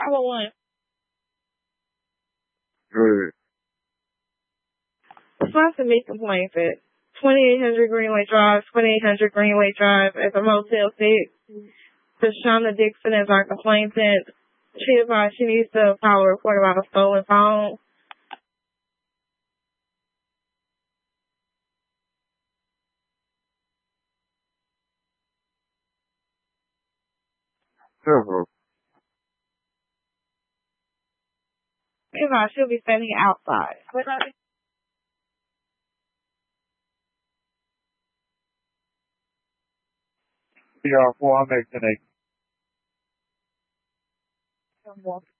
501. Good. Supposed to make complaints at 2800 Greenway Drive, 2800 Greenway Drive at the Motel 6. Tashana Dixon is our complainant. She advised she needs to file a report about a stolen phone. Several. She advised she'll be standing outside. PR4, I'm making